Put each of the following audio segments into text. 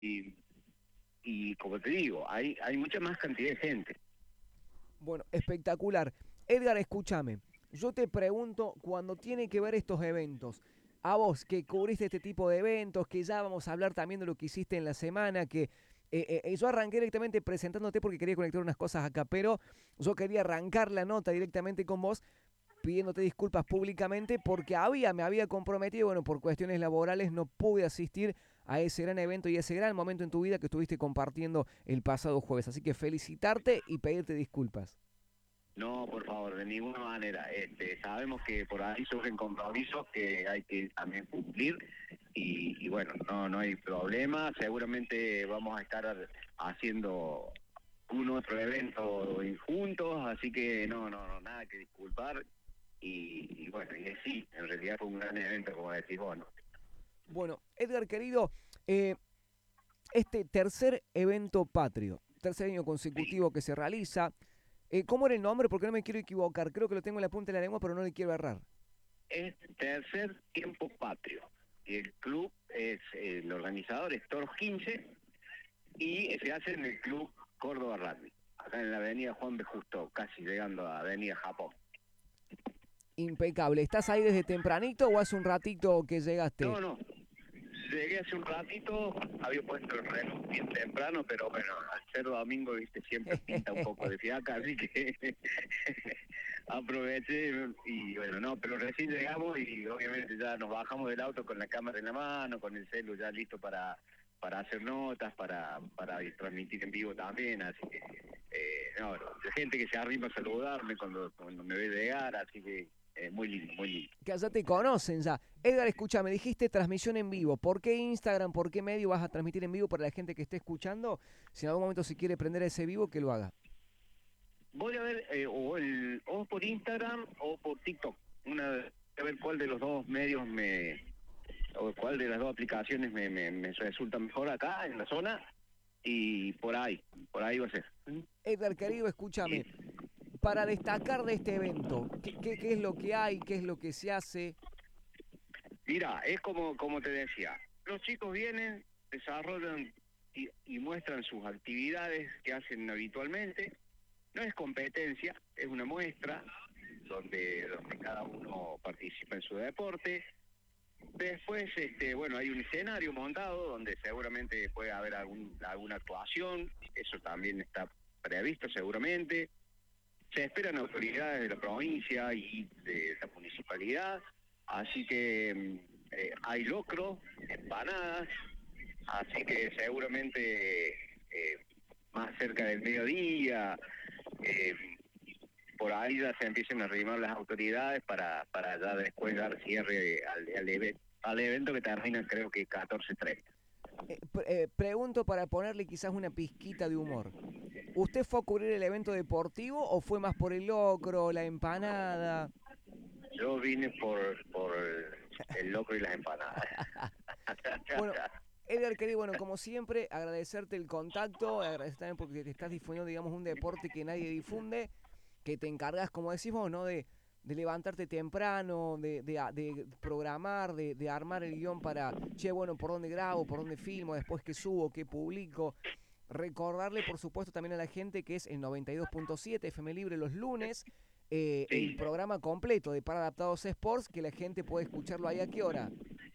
y, y como te digo, hay mucha más cantidad de gente. Bueno, espectacular. Edgar, escúchame. Yo te pregunto, cuando tiene que ver estos eventos, a vos que cubriste este tipo de eventos, que ya vamos a hablar también de lo que hiciste en la semana, que yo arranqué directamente presentándote porque quería conectar unas cosas acá, pero yo quería arrancar la nota directamente con vos pidiéndote disculpas públicamente porque me había comprometido, bueno, por cuestiones laborales no pude asistir a ese gran evento y ese gran momento en tu vida que estuviste compartiendo el pasado jueves. Así que felicitarte y pedirte disculpas. No, por favor, de ninguna manera. Sabemos que por ahí surgen compromisos que hay que también cumplir y bueno, no hay problema. Seguramente vamos a estar haciendo un otro evento juntos, así que no, nada que disculpar. Y bueno, y sí, en realidad fue un gran evento, como decís vos, ¿no? Bueno, Edgar querido, este tercer evento patrio, tercer año Sí. consecutivo que se realiza, ¿cómo era el nombre? Porque no me quiero equivocar, creo que lo tengo en la punta de la lengua, pero no le quiero errar. Es Tercer Tiempo Patrio. Y el club es, el organizador es Toros 15 y se hace en el club Córdoba Rugby, acá en la avenida Juan B. Justo, casi llegando a Avenida Japón. Impecable. ¿Estás ahí desde tempranito o hace un ratito que llegaste? No, llegué hace un ratito, había puesto el reloj bien temprano, pero bueno, al ser domingo, viste, siempre pinta un poco de fiaca, así que aproveché y bueno, no, pero recién llegamos y obviamente ya nos bajamos del auto con la cámara en la mano, con el celu ya listo para hacer notas, para transmitir en vivo también, así que, no, hay gente que se arrima a saludarme cuando me ve llegar, así que muy lindo, muy lindo. Que allá te conocen ya. Edgar, escucha, me dijiste transmisión en vivo. ¿Por qué Instagram, por qué medio vas a transmitir en vivo para la gente que esté escuchando? Si en algún momento se quiere prender ese vivo, que lo haga. Voy a ver o por Instagram o por TikTok. A ver cuál de los dos medios o cuál de las dos aplicaciones me resulta mejor acá en la zona y por ahí va a ser. Edgar, querido, escúchame. Y Para destacar de este evento, ¿qué es lo que hay? ¿Qué es lo que se hace? mira, es como te decía, los chicos vienen, desarrollan y muestran sus actividades que hacen habitualmente. No es competencia, es una muestra donde cada uno participa en su deporte. Después, bueno, hay un escenario montado donde seguramente puede haber alguna actuación, eso también está previsto seguramente. Se esperan autoridades de la provincia y de la municipalidad, así que hay locro, empanadas, así que seguramente más cerca del mediodía, eh, por ahí ya se empiezan a arrimar las autoridades para ya después dar cierre al evento que termina creo que 14:30. Pregunto para ponerle quizás una pizquita de humor. ¿Usted fue a cubrir el evento deportivo o fue más por el locro, la empanada? Yo vine por el locro y las empanadas. Bueno, Edgar, querido, bueno, como siempre, agradecerte el contacto, agradecer también porque te estás difundiendo, digamos, un deporte que nadie difunde, que te encargas, como decís vos, ¿no? De levantarte temprano, de programar, de armar el guión para, che, bueno, por dónde grabo, por dónde filmo, después qué subo, qué publico. Recordarle, por supuesto, también a la gente que es el 92.7 FM Libre los lunes, el Sí, programa completo de Para Adaptados Sports, que la gente puede escucharlo ahí a qué hora.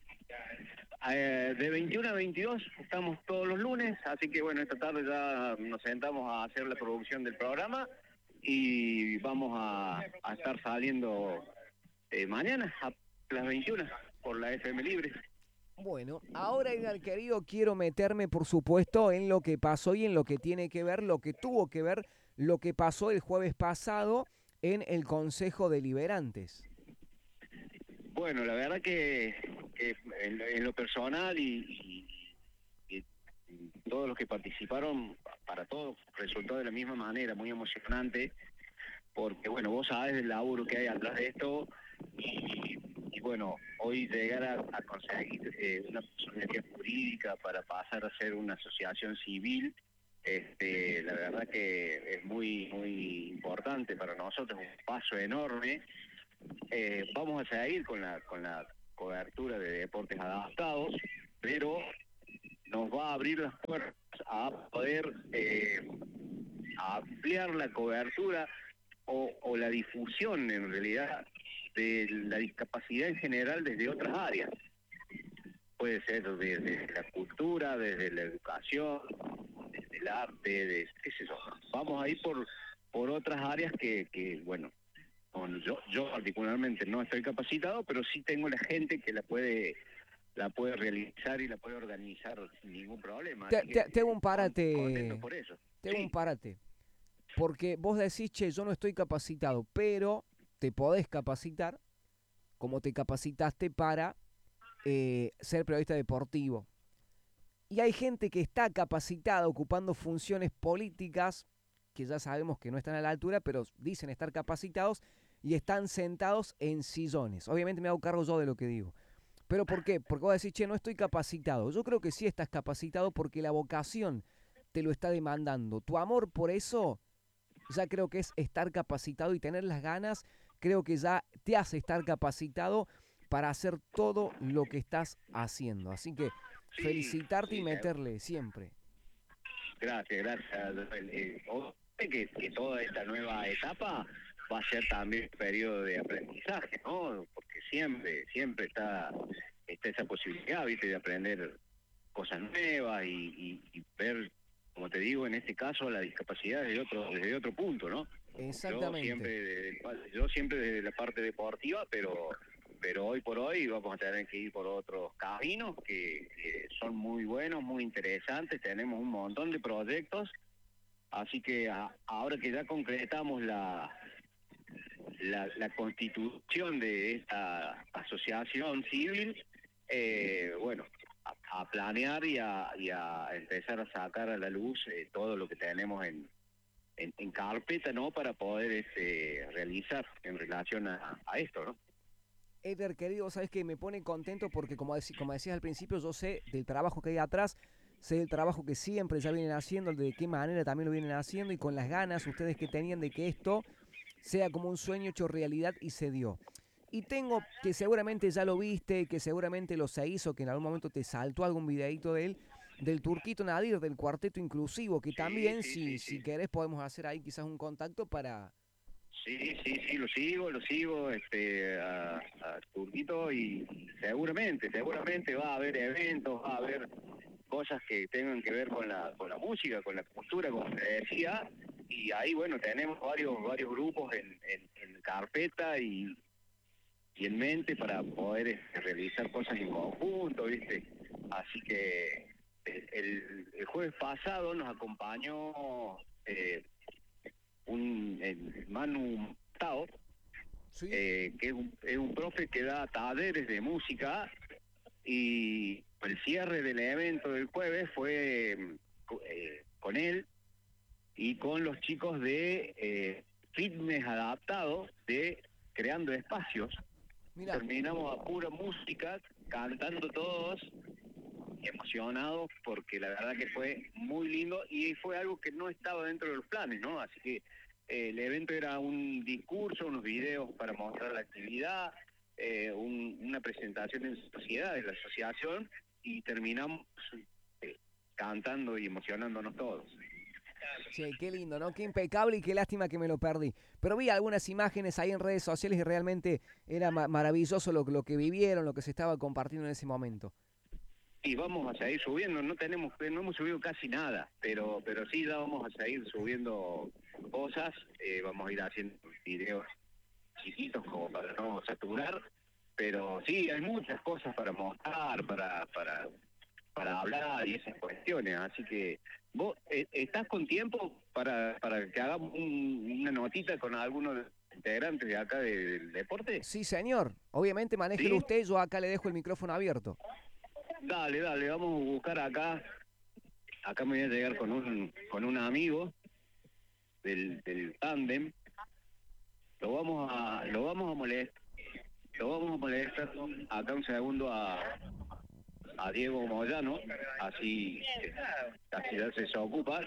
de 21 a 22 estamos todos los lunes, así que bueno, esta tarde ya nos sentamos a hacer la producción del programa y vamos a estar saliendo mañana a las 21 por la FM Libre. Bueno, ahora, Edgar, querido, quiero meterme, por supuesto, en lo que pasó y en lo que tiene que ver, lo que tuvo que ver, lo que pasó el jueves pasado en el Consejo Deliberantes. Bueno, la verdad que en lo personal y todos los que participaron, para todos resultó de la misma manera, muy emocionante, porque bueno, vos sabés el laburo que hay atrás de esto y bueno, hoy llegar a conseguir una personería jurídica para pasar a ser una asociación civil, la verdad que es muy importante para nosotros, un paso enorme. Vamos a seguir con la cobertura de deportes adaptados, pero nos va a abrir las puertas a poder ampliar la cobertura o la difusión en realidad de la discapacidad en general desde otras áreas. Puede ser desde la cultura, desde la educación, desde el arte, qué sé yo. Vamos a ir por otras áreas que bueno, yo particularmente no estoy capacitado, pero sí tengo la gente que la puede realizar y la puede organizar sin ningún problema. Así que Te hago un contento parate, por eso. te hago un Sí, parate. Porque vos decís, che, yo no estoy capacitado, pero te podés capacitar como te capacitaste para ser periodista deportivo. Y hay gente que está capacitada ocupando funciones políticas que ya sabemos que no están a la altura, pero dicen estar capacitados y están sentados en sillones. Obviamente me hago cargo yo de lo que digo. ¿Pero por qué? Porque vos decís, che, no estoy capacitado. Yo creo que sí estás capacitado porque la vocación te lo está demandando. Tu amor por eso ya creo que es estar capacitado y tener las ganas, creo que ya te hace estar capacitado para hacer todo lo que estás haciendo. Así que sí, felicitarte y sí, meterle siempre. gracias. Que toda esta nueva etapa va a ser también un periodo de aprendizaje, ¿no? Porque siempre está esa posibilidad, ¿viste? De aprender cosas nuevas y ver, como te digo, en este caso, la discapacidad desde otro punto, ¿no? Yo Exactamente. siempre, yo siempre desde la parte deportiva, pero hoy por hoy vamos a tener que ir por otros caminos que son muy buenos, muy interesantes, tenemos un montón de proyectos, así que ahora que ya concretamos la constitución de esta asociación civil, bueno, a planear y a empezar a sacar a la luz todo lo que tenemos en carpeta, ¿no? Para poder realizar en relación a esto, ¿no? Eder, querido, sabes que me pone contento porque como decías al principio, yo sé del trabajo que hay atrás, sé del trabajo que siempre ya vienen haciendo, de qué manera también lo vienen haciendo y con las ganas ustedes que tenían de que esto sea como un sueño hecho realidad y se dio. Y tengo que seguramente ya lo viste, que seguramente lo se hizo, que en algún momento te saltó algún videito de él, del Turquito Nadir, del cuarteto inclusivo, que Sí, también sí, sí, si sí. querés podemos hacer ahí quizás un contacto para... Sí, lo sigo, a Turquito y seguramente va a haber eventos, va a haber cosas que tengan que ver con la música, con la cultura, como te decía, y ahí, bueno, tenemos varios grupos en carpeta y en mente para poder realizar cosas en conjunto, ¿viste? Así que el jueves pasado nos acompañó el Manu Tao, Sí, que es un profe que da talleres de música y el cierre del evento del jueves fue con él y con los chicos de fitness adaptado de Creando Espacios. mira, Terminamos a pura música, cantando todos, emocionados, porque la verdad que fue muy lindo y fue algo que no estaba dentro de los planes, ¿no? Así que el evento era un discurso, unos videos para mostrar la actividad, una presentación en sociedad de la asociación y terminamos cantando y emocionándonos todos. che, qué lindo, ¿no? Qué impecable y qué lástima que me lo perdí. Pero vi algunas imágenes ahí en redes sociales y realmente era maravilloso lo que vivieron, lo que se estaba compartiendo en ese momento. Y vamos a seguir subiendo, no hemos subido casi nada, pero sí ya vamos a seguir subiendo cosas, vamos a ir haciendo videos chiquitos como para no saturar, pero sí, hay muchas cosas para mostrar, para hablar y esas cuestiones, así que vos estás con tiempo para que hagamos una notita con algunos de los integrantes de acá del deporte, Sí, señor. Obviamente manéjelo ¿sí? usted, yo acá le dejo el micrófono abierto. Dale, vamos a buscar acá me voy a llegar con un amigo del tándem, lo vamos a molestar acá un segundo a Diego Moyano, así ya se desocupa.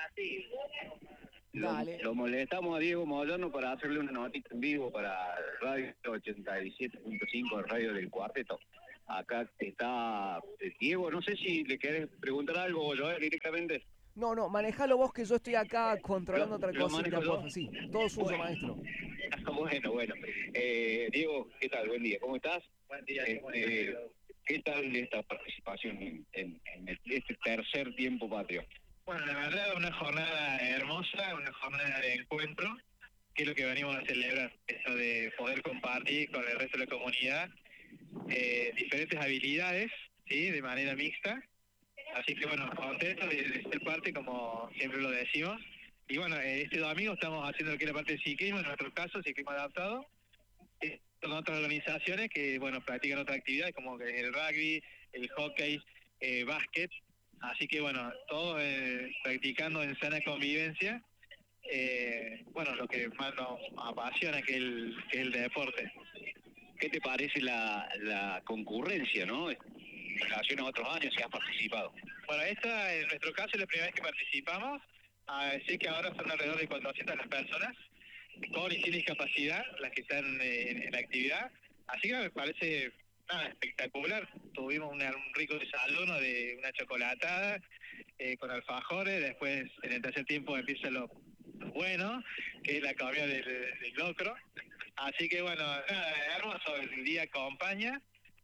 Dale. Lo molestamos a Diego Moyano para hacerle una notita en vivo para Radio 87.5, Radio del Cuarteto. acá está Diego, no sé si le querés preguntar algo o yo directamente. No, manejalo vos que yo estoy acá controlando otra ¿Lo cosita, manejo yo? porfa. Sí, todo suyo, Bueno, maestro. bueno. Diego, ¿qué tal? Buen día, ¿cómo estás? Buen día. ¿Qué tal esta participación en este tercer tiempo patrio? Bueno, la verdad, una jornada hermosa, una jornada de encuentro, que es lo que venimos a celebrar, eso de poder compartir con el resto de la comunidad diferentes habilidades, ¿sí? De manera mixta. Así que bueno, contento de ser parte, como siempre lo decimos. Y bueno, este domingo estamos haciendo lo que es la parte de ciclismo, en nuestro caso, ciclismo adaptado, con otras organizaciones que, bueno, practican otras actividades como que el rugby, el hockey, básquet. Así que bueno, todos practicando en sana convivencia, bueno, lo que más nos apasiona que es el deporte. ¿Qué te parece la concurrencia, no? En relación a otros años, si has participado. Bueno, esta en nuestro caso es la primera vez que participamos. Sé que ahora son alrededor de 400 las personas, con y sin discapacidad, las que están en la actividad. Así que me parece espectacular. Tuvimos un rico desayuno de una chocolatada con alfajores. Después, en el tercer tiempo, empieza lo bueno, que es la comida del locro. Así que bueno, hermoso, el día acompaña.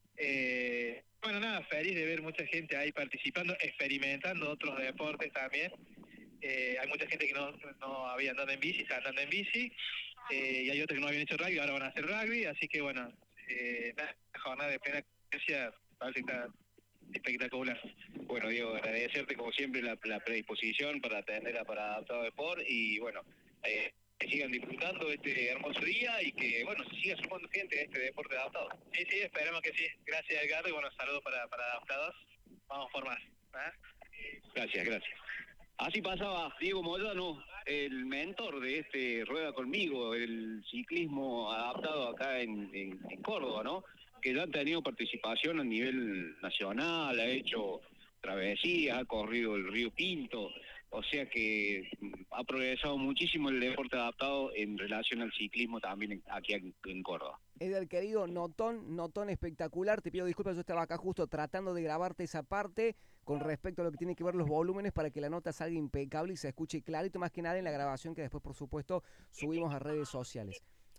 Bueno, feliz de ver mucha gente ahí participando, experimentando otros deportes también. Hay mucha gente que no había andado en bici, está andando en bici, y hay otros que no habían hecho rugby, ahora van a hacer rugby, así que bueno, una jornada de plena experiencia, parece que está espectacular. Bueno, Diego, agradecerte como siempre la predisposición para atender a para Adaptado Sport y bueno, que sigan disfrutando este hermoso día y que bueno, se siga sumando gente a este deporte adaptado. Sí, esperemos que sí. Gracias, Edgardo, y bueno, saludos para adaptados. Vamos por más. Gracias. Así pasaba Diego Moyano, el mentor de este Rueda Conmigo, el ciclismo adaptado acá en Córdoba, ¿no? Que ya ha tenido participación a nivel nacional, ha hecho travesías, ha corrido el río Pinto, o sea que ha progresado muchísimo el deporte adaptado en relación al ciclismo también aquí en Córdoba. Edgar, querido, notón espectacular. Te pido disculpas, yo estaba acá justo tratando de grabarte esa parte con respecto a lo que tiene que ver los volúmenes para que la nota salga impecable y se escuche clarito, más que nada en la grabación que después, por supuesto, subimos a redes sociales.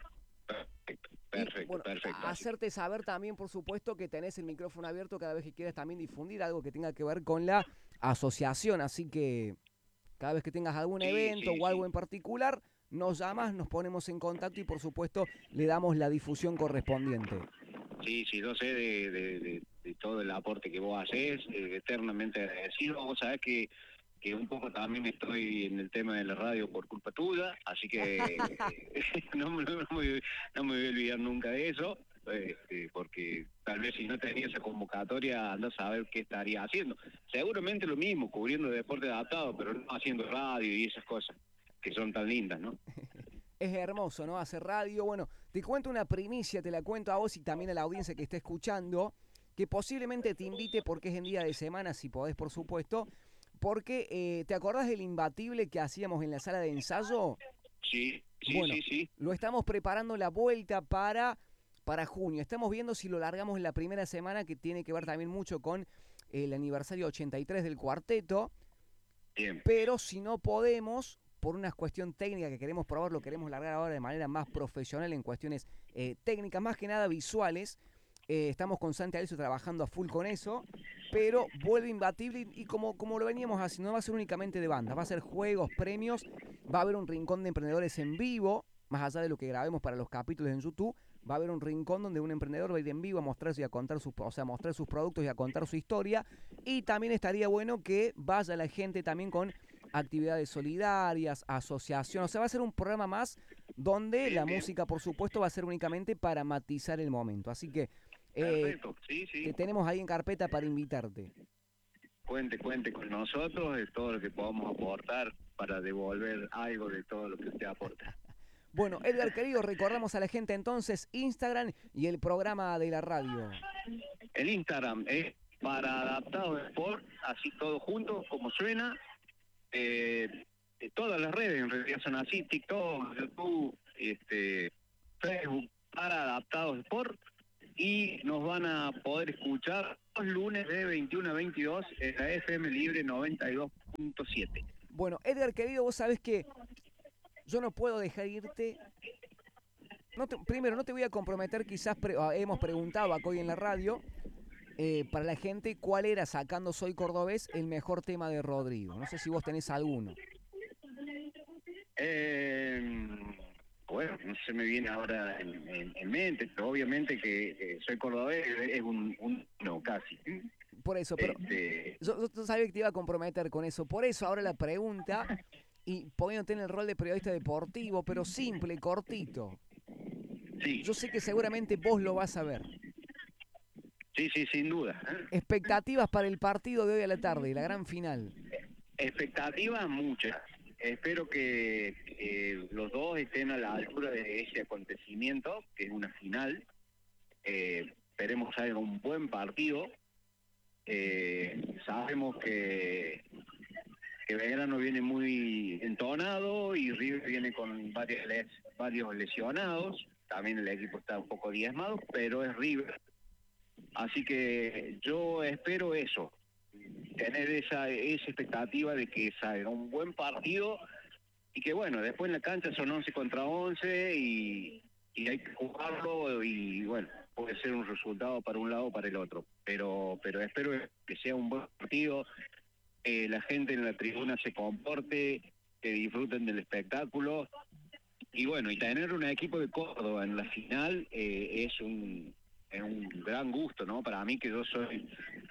Perfecto. Hacerte saber también, por supuesto, que tenés el micrófono abierto cada vez que quieras también difundir algo que tenga que ver con la asociación, así que cada vez que tengas algún evento o algo en particular, nos llamas, nos ponemos en contacto y por supuesto le damos la difusión correspondiente. Sí, yo sé de todo el aporte que vos hacés, eternamente agradecido. Vos sabés que un poco también estoy en el tema de la radio por culpa tuya, así que no me voy a olvidar nunca de eso, porque tal vez si no tenía esa convocatoria andás a saber qué estaría haciendo. Seguramente lo mismo, cubriendo deporte adaptado, pero no haciendo radio y esas cosas que son tan lindas, ¿no? Es hermoso, ¿no? Hacer radio. Bueno, te cuento una primicia, te la cuento a vos y también a la audiencia que está escuchando, que posiblemente te invite porque es en día de semana, si podés, por supuesto, porque ¿te acordás del imbatible que hacíamos en la sala de ensayo? Sí. Lo estamos preparando la vuelta para junio. Estamos viendo si lo largamos en la primera semana, que tiene que ver también mucho con el aniversario 83 del cuarteto. Bien. Pero si no podemos, por una cuestión técnica que queremos probar, lo queremos largar ahora de manera más profesional en cuestiones técnicas, más que nada visuales. Estamos con Santi Alessio trabajando a full con eso, pero vuelve imbatible y como lo veníamos haciendo, no va a ser únicamente de bandas, va a ser juegos, premios, va a haber un rincón de emprendedores en vivo, más allá de lo que grabemos para los capítulos en YouTube, va a haber un rincón donde un emprendedor va a ir en vivo a mostrarse y a contar mostrar sus productos y a contar su historia, y también estaría bueno que vaya la gente también con actividades solidarias, asociación, o sea, va a ser un programa más donde la música, por supuesto, va a ser únicamente para matizar el momento, así que Perfecto, sí. te tenemos ahí en carpeta para invitarte. Cuente con nosotros, de todo lo que podamos aportar para devolver algo de todo lo que usted aporta. Bueno, Edgar, querido, recordamos a la gente entonces Instagram y el programa de la radio. El Instagram es para Adaptado Sport, así todo junto, como suena. Todas las redes en realidad son así, TikTok, YouTube, Facebook, para Adaptado Sport. y nos van a poder escuchar los lunes de 21 a 22 en la FM Libre 92.7. Bueno, Edgar, querido, vos sabés que yo no puedo dejar irte. Primero, no te voy a comprometer, quizás hemos preguntado acá hoy en la radio, para la gente, cuál era, sacando Soy Cordobés, el mejor tema de Rodrigo. No sé si vos tenés alguno. Bueno, no se me viene ahora en mente, pero obviamente que Soy Cordobés es un no, casi. Por eso, pero yo sabía que te iba a comprometer con eso. Por eso ahora la pregunta, y poniéndote en el rol de periodista deportivo, pero simple, cortito. Sí. Yo sé que seguramente vos lo vas a ver. Sí, sin duda. Expectativas para el partido de hoy a la tarde, la gran final. Expectativas muchas. Espero que los dos estén a la altura de ese acontecimiento, que es una final. Esperemos que haya un buen partido. Sabemos que Belgrano viene muy entonado y River viene con varios lesionados. También el equipo está un poco diezmado, pero es River. Así que yo espero eso, tener esa expectativa de que salga un buen partido y que bueno, después en la cancha son 11 contra 11 y hay que jugarlo y bueno, puede ser un resultado para un lado o para el otro, pero espero que sea un buen partido, la gente en la tribuna se comporte, que disfruten del espectáculo y bueno, y tener un equipo de Córdoba en la final es un gran gusto, ¿no? Para mí, que yo soy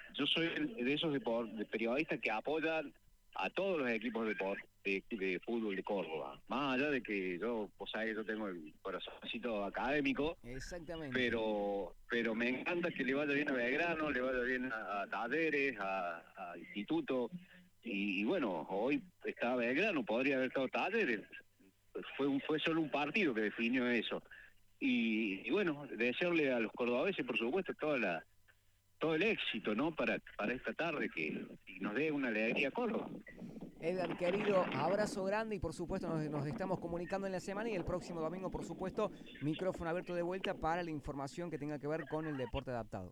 de esos periodistas que apoyan a todos los equipos de fútbol de Córdoba. Más allá de que vos sabés, yo tengo el corazoncito académico. Exactamente. Pero me encanta que le vaya bien a Belgrano, le vaya bien a Talleres, a Instituto. Y bueno, hoy está Belgrano, podría haber estado Talleres. Fue solo un partido que definió eso. Y bueno, desearle a los cordobeses, por supuesto, todo el éxito, ¿no? Para esta tarde, que nos dé una alegría a Córdoba. Edgar, querido, abrazo grande y por supuesto nos estamos comunicando en la semana y el próximo domingo, por supuesto, micrófono abierto de vuelta para la información que tenga que ver con el deporte adaptado.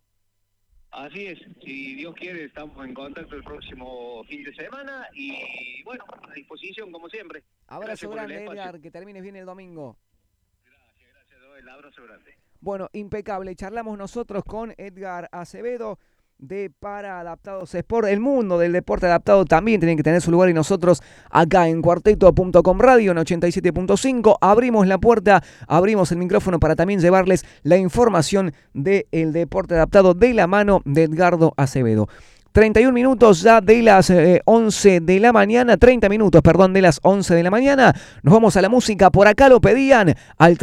Así es, si Dios quiere estamos en contacto el próximo fin de semana y bueno, a disposición como siempre. Abrazo grande, Edgar, que termines bien el domingo. Gracias, el abrazo grande. Bueno, impecable, charlamos nosotros con Edgar Acevedo de Para Adaptados Sport. El mundo del deporte adaptado también tiene que tener su lugar y nosotros acá en Cuarteto.com Radio en 87.5 abrimos la puerta, abrimos el micrófono para también llevarles la información del deporte adaptado de la mano de Edgardo Acevedo. 31 minutos ya de las 11 de la mañana, 30 minutos, perdón, de las 11 de la mañana. Nos vamos a la música, por acá lo pedían al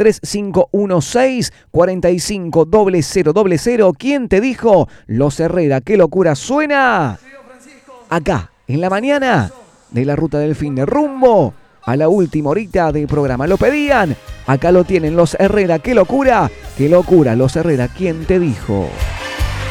3516-450000. ¿Quién te dijo? Los Herrera, qué locura suena. Acá, en la mañana de la Ruta del Fin de rumbo a la última horita del programa. Lo pedían, acá lo tienen los Herrera, qué locura, Los Herrera, ¿quién te dijo?